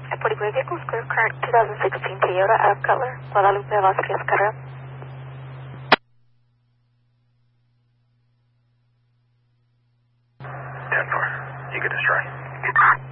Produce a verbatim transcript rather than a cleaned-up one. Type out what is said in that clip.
forty-five vehicles, clear current twenty sixteen Toyota out of color, Guadalupe Vasquez Carrera. ten four, you get destroy.